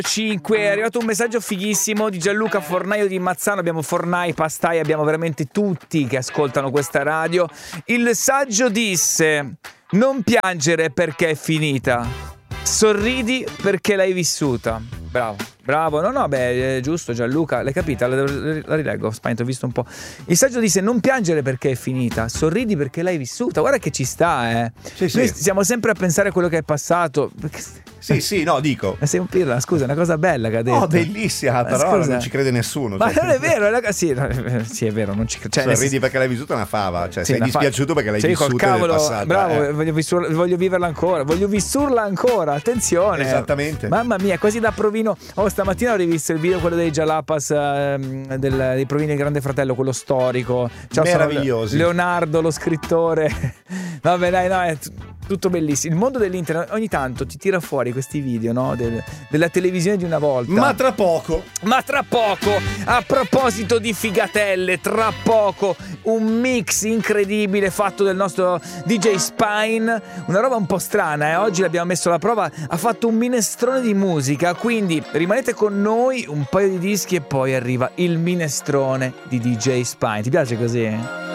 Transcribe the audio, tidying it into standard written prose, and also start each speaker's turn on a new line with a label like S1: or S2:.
S1: 5 è arrivato un messaggio fighissimo di Gianluca Fornaio di Mazzano. Abbiamo Fornai, Pastai, abbiamo veramente tutti che ascoltano questa radio. Il saggio disse: non piangere perché è finita, sorridi perché l'hai vissuta. Bravo, no, beh, è giusto Gianluca, l'hai capita? La rileggo, spavento, ho visto un po'. Il saggio disse: non piangere perché è finita, sorridi perché l'hai vissuta. Guarda che ci sta,
S2: Sì.
S1: Noi siamo sempre a pensare a quello che è passato.
S2: Sì, no, dico.
S1: Sei un pirla, scusa, è una cosa bella che ha detto.
S2: Oh, bellissima, però
S1: scusa.
S2: non ci crede nessuno.
S1: Ma
S2: cioè.
S1: non è vero, ragazzi. Sì, è vero, non ci crede.
S2: Sorridi perché l'hai vissuta una fava, cioè
S1: Sì,
S2: sei dispiaciuto perché l'hai vissuta
S1: col cavolo,
S2: nel passato.
S1: bravo, voglio viverla ancora, voglio vissurla ancora, attenzione.
S2: Esattamente.
S1: Mamma mia, quasi da provino. Stamattina ho rivisto il video, quello dei Jalapas, dei provini del Grande Fratello, quello storico. Ciao,
S2: meravigliosi.
S1: Leonardo, lo scrittore. Vabbè, dai, no, è tutto bellissimo. Il mondo dell'internet ogni tanto ti tira fuori questi video, no? Della televisione di una volta.
S2: Ma tra poco,
S1: A proposito di figatelle, tra poco un mix incredibile fatto del nostro DJ Spine, una roba un po' strana, oggi l'abbiamo messo alla prova, ha fatto un minestrone di musica, quindi rimanete con noi, un paio di dischi e poi arriva il minestrone di DJ Spine. Ti piace così?